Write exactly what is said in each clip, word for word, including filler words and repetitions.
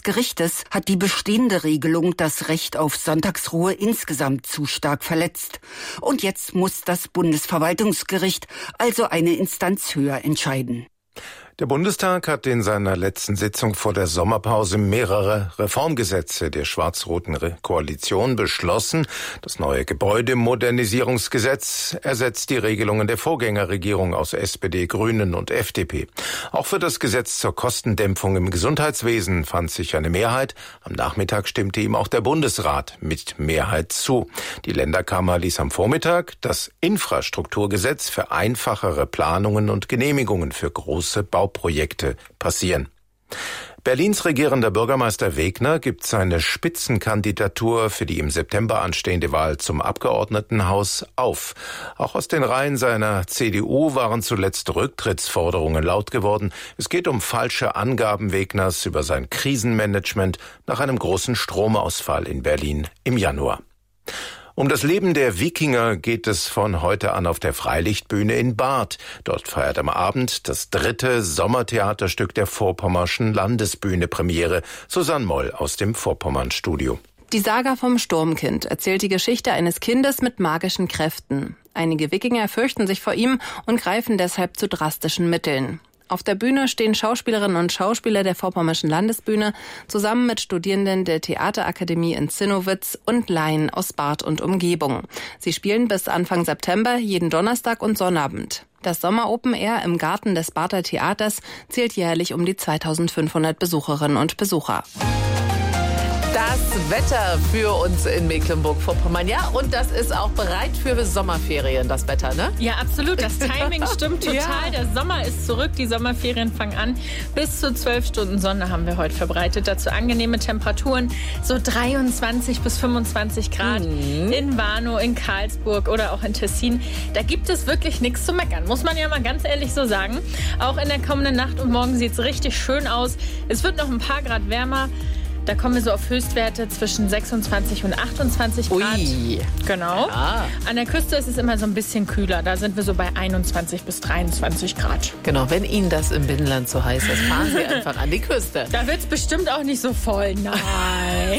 Gerichtes hat die bestehende Regelung das Recht auf Sonntagsruhe insgesamt zu stark verletzt. Und jetzt muss das Bundesverwaltungsgericht also eine Instanz höher entscheiden. Der Bundestag hat in seiner letzten Sitzung vor der Sommerpause mehrere Reformgesetze der schwarz-roten Koalition beschlossen. Das neue Gebäudemodernisierungsgesetz ersetzt die Regelungen der Vorgängerregierung aus S P D, Grünen und F D P. Auch für das Gesetz zur Kostendämpfung im Gesundheitswesen fand sich eine Mehrheit. Am Nachmittag stimmte ihm auch der Bundesrat mit Mehrheit zu. Die Länderkammer ließ am Vormittag das Infrastrukturgesetz für einfachere Planungen und Genehmigungen für große Bauprojekte Projekte passieren. Berlins regierender Bürgermeister Wegner gibt seine Spitzenkandidatur für die im September anstehende Wahl zum Abgeordnetenhaus auf. Auch aus den Reihen seiner C D U waren zuletzt Rücktrittsforderungen laut geworden. Es geht um falsche Angaben Wegners über sein Krisenmanagement nach einem großen Stromausfall in Berlin im Januar. Um das Leben der Wikinger geht es von heute an auf der Freilichtbühne in Barth. Dort feiert am Abend das dritte Sommertheaterstück der Vorpommerschen Landesbühne Premiere. Susanne Moll aus dem Vorpommern-Studio. Die Saga vom Sturmkind erzählt die Geschichte eines Kindes mit magischen Kräften. Einige Wikinger fürchten sich vor ihm und greifen deshalb zu drastischen Mitteln. Auf der Bühne stehen Schauspielerinnen und Schauspieler der Vorpommerschen Landesbühne zusammen mit Studierenden der Theaterakademie in Zinnowitz und Laien aus Barth und Umgebung. Sie spielen bis Anfang September jeden Donnerstag und Sonnabend. Das Sommer Open Air im Garten des Barther Theaters zählt jährlich um die zweitausendfünfhundert Besucherinnen und Besucher. Das Wetter für uns in Mecklenburg-Vorpommern. Ja, und das ist auch bereit für Sommerferien, das Wetter, ne? Ja, absolut. Das Timing stimmt total. Ja. Der Sommer ist zurück, die Sommerferien fangen an. Bis zu zwölf Stunden Sonne haben wir heute verbreitet. Dazu angenehme Temperaturen, so dreiundzwanzig bis fünfundzwanzig Grad mhm. in Warnow, in Karlsburg oder auch in Tessin. Da gibt es wirklich nichts zu meckern, muss man ja mal ganz ehrlich so sagen. Auch in der kommenden Nacht und morgen sieht es richtig schön aus. Es wird noch ein paar Grad wärmer. Da kommen wir so auf Höchstwerte zwischen sechsundzwanzig und achtundzwanzig Grad. Ui. Genau. Ja. An der Küste ist es immer so ein bisschen kühler. Da sind wir so bei einundzwanzig bis dreiundzwanzig Grad. Genau, wenn Ihnen das im Binnenland so heiß ist, fahren Sie einfach an die Küste. Da wird es bestimmt auch nicht so voll. Nein.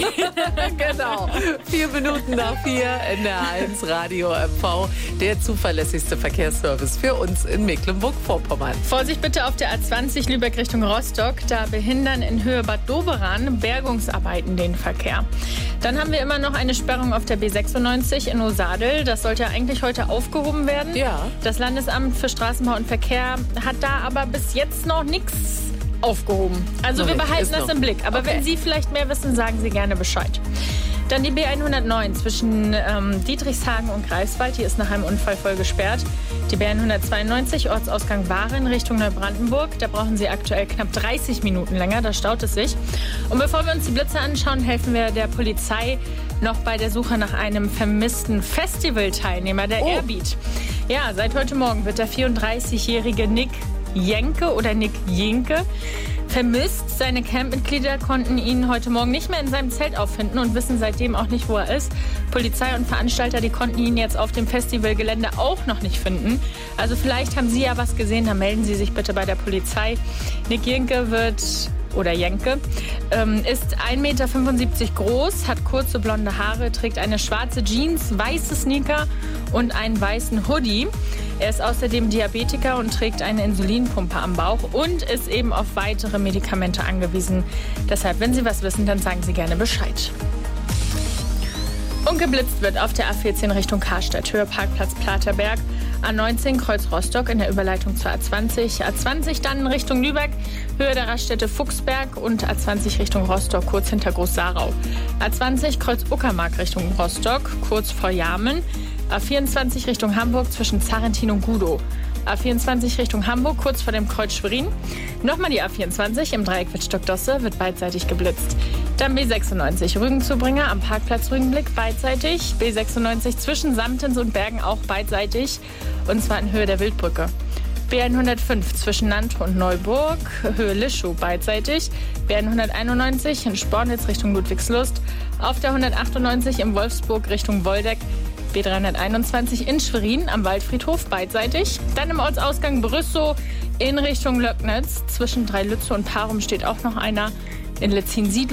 Genau. Vier Minuten nach vier, N R eins Radio M V. Der zuverlässigste Verkehrsservice für uns in Mecklenburg-Vorpommern. Vorsicht bitte auf der A zwanzig Lübeck Richtung Rostock. Da behindern in Höhe Bad Doberan Bergung Arbeiten den Verkehr. Dann haben wir immer noch eine Sperrung auf der B sechsundneunzig in Osadel. Das sollte eigentlich heute aufgehoben werden. Ja. Das Landesamt für Straßenbau und Verkehr hat da aber bis jetzt noch nichts aufgehoben. Also noch wir behalten Ist das noch. im Blick. Aber okay. wenn Sie vielleicht mehr wissen, sagen Sie gerne Bescheid. Dann die B hundertneun zwischen ähm, Dietrichshagen und Greifswald. Die ist nach einem Unfall voll gesperrt. Die B hundertzweiundneunzig, Ortsausgang Waren Richtung Neubrandenburg. Da brauchen Sie aktuell knapp dreißig Minuten länger. Da staut es sich. Und bevor wir uns die Blitze anschauen, helfen wir der Polizei noch bei der Suche nach einem vermissten Festivalteilnehmer, der oh. Airbeat. Ja, seit heute Morgen wird der vierunddreißigjährige Nick Jenke oder Nick Jenke vermisst. Seine Campmitglieder konnten ihn heute Morgen nicht mehr in seinem Zelt auffinden und wissen seitdem auch nicht, wo er ist. Polizei und Veranstalter, die konnten ihn jetzt auf dem Festivalgelände auch noch nicht finden. Also vielleicht haben Sie ja was gesehen, dann melden Sie sich bitte bei der Polizei. Nick Jenke wird... oder Jenke, ähm, ist ein Meter fünfundsiebzig groß, hat kurze blonde Haare, trägt eine schwarze Jeans, weiße Sneaker und einen weißen Hoodie. Er ist außerdem Diabetiker und trägt eine Insulinpumpe am Bauch und ist eben auf weitere Medikamente angewiesen. Deshalb, wenn Sie was wissen, dann sagen Sie gerne Bescheid. Und geblitzt wird auf der A vierzehn Richtung Karstadt, Höhe Parkplatz Platerberg, A neunzehn Kreuz Rostock in der Überleitung zur A zwanzig, A zwanzig dann Richtung Lübeck, Höhe der Raststätte Fuchsberg und A zwanzig Richtung Rostock, kurz hinter Groß-Sarau. A zwanzig Kreuz Uckermark Richtung Rostock, kurz vor Jarmen, A vierundzwanzig Richtung Hamburg zwischen Zarentin und Gudow. A vierundzwanzig Richtung Hamburg, kurz vor dem Kreuz Schwerin. Nochmal die A vierundzwanzig im Dreieck Wittstock-Dosse, wird beidseitig geblitzt. Dann B sechsundneunzig Rügenzubringer am Parkplatz Rügenblick beidseitig. B sechsundneunzig zwischen Samtens und Bergen auch beidseitig. Und zwar in Höhe der Wildbrücke. B hundertfünf zwischen Nantes und Neuburg, Höhe Lischow beidseitig. B hunderteinundneunzig in Spornitz Richtung Ludwigslust. Auf der hundertachtundneunzig in Wolfsburg Richtung Woldeck. B dreihunderteinundzwanzig in Schwerin am Waldfriedhof beidseitig. Dann im Ortsausgang Brüssow in Richtung Löcknitz. Zwischen Dreilütze und Parum steht auch noch einer. In Letzin-Siedlung